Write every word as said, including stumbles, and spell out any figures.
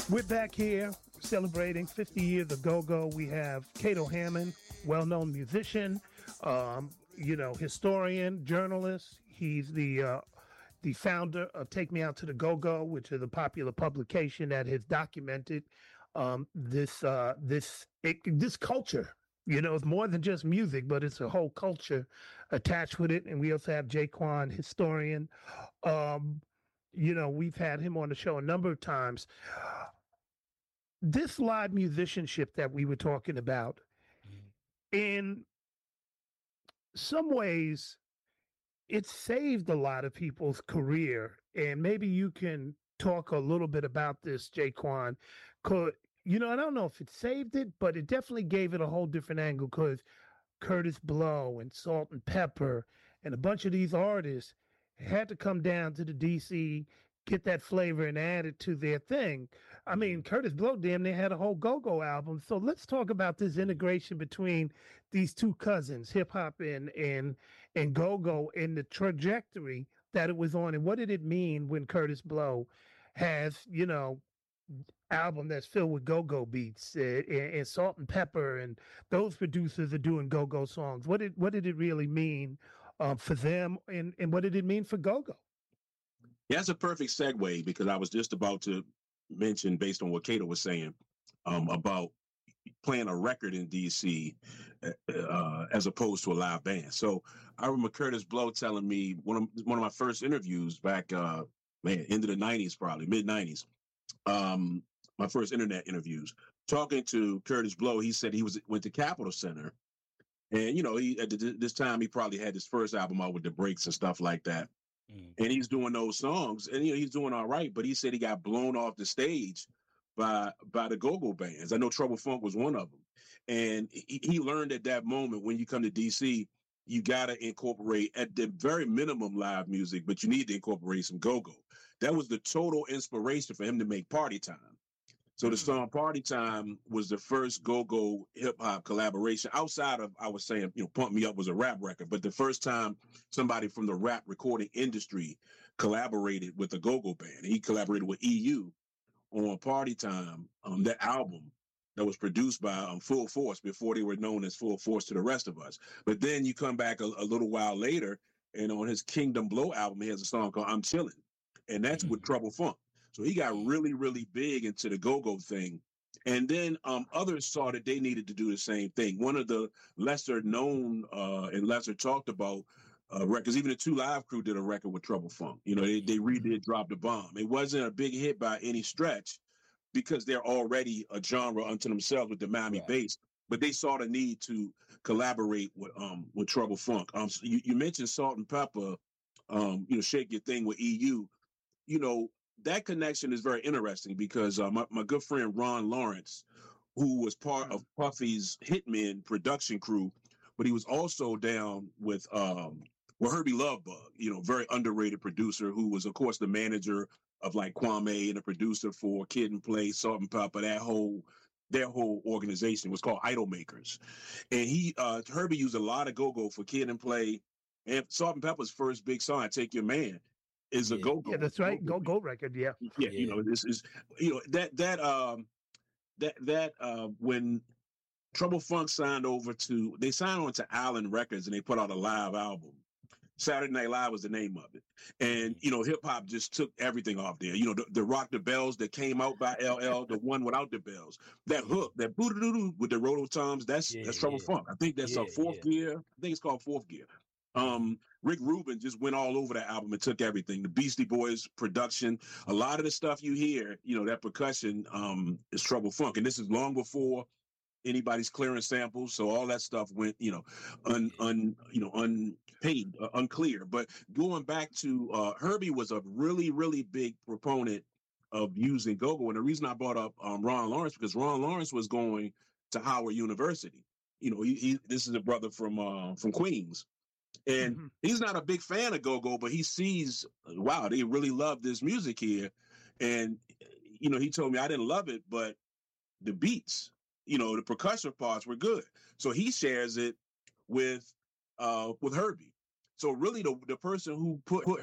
We're back here celebrating fifty years of go-go. We have Kato Hammond, well-known musician, um, you know, historian, journalist. He's the uh, the founder of Take Me Out to the Go-Go, which is a popular publication that has documented um, this uh, this it, this culture. You know, it's more than just music, but it's a whole culture attached with it. And we also have Jaquan, historian. Um, you know, we've had him on the show a number of times. This live musicianship that we were talking about, in some ways, it saved a lot of people's career. And maybe you can talk a little bit about this, Jaquan. Cause, you know, I don't know if it saved it, but it definitely gave it a whole different angle because Kurtis Blow and Salt and Pepper and a bunch of these artists had to come down to the D C, get that flavor and add it to their thing. I mean, Kurtis Blow, damn, they had a whole go-go album. So let's talk about this integration between these two cousins, hip hop and and and go-go, and the trajectory that it was on. And what did it mean when Kurtis Blow has, you know, album that's filled with go-go beats, uh, and, and Salt and Pepper, and those producers are doing go-go songs. What did what did it really mean um, for them, and and what did it mean for go-go? Yeah, that's a perfect segue because I was just about to mention, based on what Kato was saying, um, about playing a record in D C uh, as opposed to a live band. So I remember Kurtis Blow telling me one of one of my first interviews back, uh, man, into the nineties, probably mid nineties. Um, my first internet interviews. Talking to Kurtis Blow, he said he was went to Capitol Center, and you know, he at this time he probably had his first album out with the Breaks and stuff like that. Mm. And he's doing those songs, and you know he's doing all right. But he said he got blown off the stage by by the go-go bands. I know Trouble Funk was one of them, and he, he learned at that moment when you come to D C, you got to incorporate at the very minimum live music, but you need to incorporate some go-go. That was the total inspiration for him to make Party Time. So the song Party Time was the first go-go hip-hop collaboration outside of, I was saying, you know, Pump Me Up was a rap record, but the first time somebody from the rap recording industry collaborated with a go-go band. He collaborated with E U on Party Time, um, that album that was produced by um, Full Force before they were known as Full Force to the rest of us. But then you come back a, a little while later, and on his Kingdom Blow album, he has a song called I'm Chillin', and that's mm-hmm. with Trouble Funk. So he got really, really big into the go-go thing. And then um, others saw that they needed to do the same thing. One of the lesser known uh, and lesser talked about uh, records, even the Two Live Crew did a record with Trouble Funk. You know, they, they redid Drop the Bomb. It wasn't a big hit by any stretch because they're already a genre unto themselves with the Miami right. bass. But they saw the need to collaborate with um with Trouble Funk. Um, so you, you mentioned Salt and Pepper, um, you know, Shake Your Thing with E U. You know, that connection is very interesting because uh, my, my good friend Ron Lawrence, who was part of Puffy's Hitmen production crew, but he was also down with um, with Herbie Lovebug, you know, very underrated producer who was, of course, the manager of like Kwame and a producer for Kid and Play, Salt and Pepper. That whole their whole organization was called Idol Makers, and he uh, Herbie used a lot of go-go for Kid and Play, and Salt and Pepper's first big song, "I Take Your Man," is yeah. a go-go. Yeah, that's right. Go-go record. Yeah. yeah. Yeah. You know, this is, you know, that, that, um, that, that, uh, when Trouble Funk signed over to, they signed on to Island Records and they put out a live album. Saturday Night Live was the name of it. And, you know, hip hop just took everything off there. You know, the, the Rock the Bells that came out by L L, the one without the bells, that hook, that boo-doo-doo-doo with the rototoms, that's, yeah, that's Trouble yeah. Funk. I think that's yeah, a fourth yeah. gear. I think it's called Fourth Gear. Um, Rick Rubin just went all over that album and took everything. The Beastie Boys production, a lot of the stuff you hear, you know, that percussion um, is Trouble Funk. And this is long before anybody's clearing samples. So all that stuff went, you know, un, un you know, unpaid, uh, unclear. But going back to uh, Herbie was a really, really big proponent of using go-go. And the reason I brought up um, Ron Lawrence, because Ron Lawrence was going to Howard University. You know, he, he this is a brother from uh, from Queens. And mm-hmm. he's not a big fan of go-go, but he sees, wow, they really love this music here. And, you know, he told me I didn't love it, but the beats, you know, the percussion parts were good. So he shares it with uh, with Herbie. So really the, the person who put, put